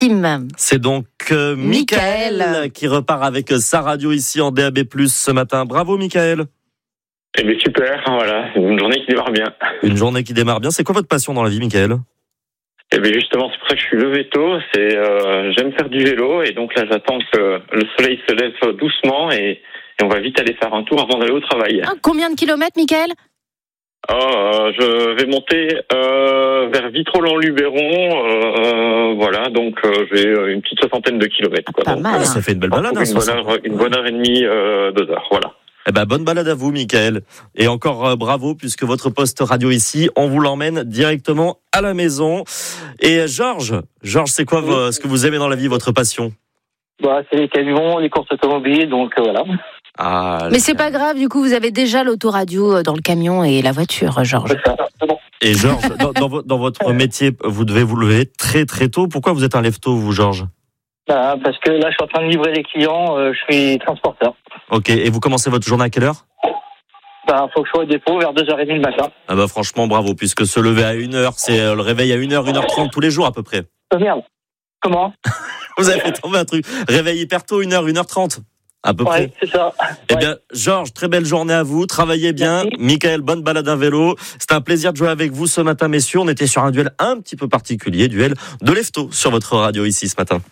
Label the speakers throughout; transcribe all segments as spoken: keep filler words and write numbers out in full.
Speaker 1: C'est donc euh, Michael,
Speaker 2: Michael
Speaker 1: qui repart avec sa radio ici en D A B plus, ce matin. Bravo Michael.
Speaker 3: Eh bien super, voilà, une journée qui démarre bien.
Speaker 1: Une journée qui démarre bien. C'est quoi votre passion dans la vie, Michael ?
Speaker 3: Eh bien justement, c'est pour ça que je suis levé tôt. C'est euh, j'aime faire du vélo et donc là j'attends que le soleil se lève doucement et, et on va vite aller faire un tour avant d'aller au travail.
Speaker 2: Ah, combien de kilomètres, Michael ?
Speaker 3: Oh, euh, je vais monter euh, vers Vitrolles-en-Luberon, euh, voilà, donc euh, j'ai une petite soixantaine de kilomètres. Quoi.
Speaker 2: Pas
Speaker 3: donc,
Speaker 2: mal,
Speaker 3: euh,
Speaker 2: hein.
Speaker 1: Ça fait une belle balade.
Speaker 3: une,
Speaker 1: hein,
Speaker 3: bonne heure, une bonne heure et demie, euh, deux heures, voilà.
Speaker 1: Eh ben, bonne balade à vous, Michael. Et encore euh, bravo, puisque votre poste radio ici, on vous l'emmène directement à la maison. Et Georges, Georges, c'est quoi vo- ce que vous aimez dans la vie, votre passion ?
Speaker 4: Bah, c'est les camions, les courses automobiles, donc euh, voilà.
Speaker 1: Ah,
Speaker 2: Mais c'est pas grave, du coup, vous avez déjà l'autoradio dans le camion et la voiture, Georges.
Speaker 4: C'est ça, c'est bon.
Speaker 1: Et Georges, dans, dans, vo- dans votre métier, vous devez vous lever très très tôt. Pourquoi vous êtes un lève-tôt, vous, Georges ?
Speaker 4: Bah, parce que là, je suis en train de livrer les clients, euh, je suis transporteur.
Speaker 1: Ok, et vous commencez votre journée à quelle heure ?
Speaker 4: Bah, faut que je sois au dépôt vers deux heures trente le matin.
Speaker 1: Ah bah franchement, bravo, puisque se lever à une heure, c'est euh, le réveil à une heure, une heure trente tous les jours à peu près.
Speaker 4: Oh merde. Comment ?
Speaker 1: Vous avez fait tomber un truc. Réveil hyper tôt, une heure, une heure trente à peu près.
Speaker 4: Ouais, c'est ça.
Speaker 1: Eh
Speaker 4: Ouais.
Speaker 1: bien, Georges, très belle journée à vous. Travaillez bien.
Speaker 4: Merci.
Speaker 1: Michael, bonne balade à vélo. C'était un plaisir de jouer avec vous ce matin, messieurs. On était sur un duel un petit peu particulier, duel de lève-tôt sur votre radio ici ce matin.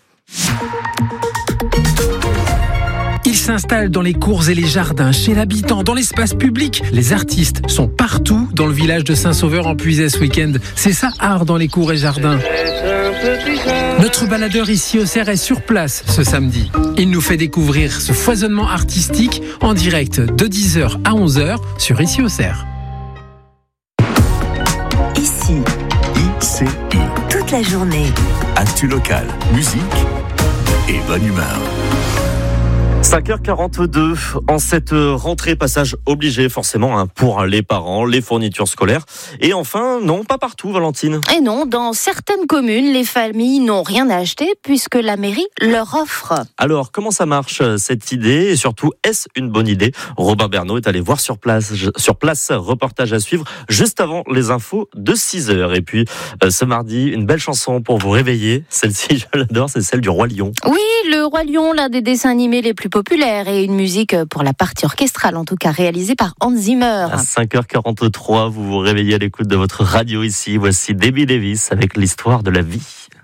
Speaker 5: Ils s'installent dans les cours et les jardins, chez l'habitant, dans l'espace public. Les artistes sont partout dans le village de Saint-Sauveur en Puisay ce week-end. C'est ça, art dans les cours et jardins. Notre baladeur ici au Cerf est sur place ce samedi. Il nous fait découvrir ce foisonnement artistique en direct de dix heures à onze heures sur Ici au Cerf.
Speaker 6: Ici,
Speaker 7: I C I,
Speaker 6: toute la journée.
Speaker 7: actu locale, musique et bonne humeur.
Speaker 1: cinq heures quarante-deux, en cette rentrée, passage obligé forcément hein, pour les parents, les fournitures scolaires. Et enfin, non, pas partout, Valentine.
Speaker 2: Et non, dans certaines communes, les familles n'ont rien à acheter puisque la mairie leur offre.
Speaker 1: Alors, comment ça marche cette idée ? Et surtout, est-ce une bonne idée ? Robin Bernot est allé voir sur place, sur place, reportage à suivre juste avant les infos de six heures. Et puis, euh, ce mardi, une belle chanson pour vous réveiller. Celle-ci, je l'adore, c'est celle du Roi Lion.
Speaker 2: Oui, le Roi Lion, l'un des dessins animés les plus populaire et une musique pour la partie orchestrale, en tout cas réalisée par Hans Zimmer.
Speaker 1: À cinq heures quarante-trois, vous vous réveillez à l'écoute de votre radio ici. Voici Debbie Davis avec l'histoire de la vie.